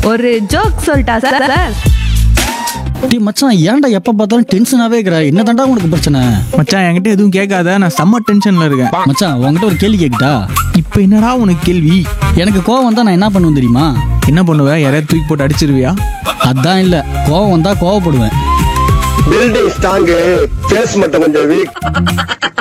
ஒரு ஜோக் சொல்லிட்டா sir sir. டேய் மச்சான், ஏன்டா எப்ப பார்த்தாலும் டென்ஷனாவே இருக்கிற? என்ன தாண்டா உனக்கு பிரச்சனை? மச்சான் என்கிட்ட எதுவும் கேட்காத, நான் செம்ம டென்ஷன்ல இருக்கேன். மச்சான், உன்கிட்ட ஒரு கேள்வி கேட்கட்டா? இப்போ என்னடா உனக்கு கேள்வி? எனக்கு கோவம் வந்தா நான் என்ன பண்ணுவேன் தெரியுமா? என்ன பண்ணுவ? யாரையாவது தூக்கி போட்டு அடிச்சிருவியா? அதான் இல்ல, கோவம் வந்தா கோவப்படுவேன். பில்டிங் ஸ்ட்ராங், ஃபேஸ் மட்டும் கொஞ்சம் வீக்.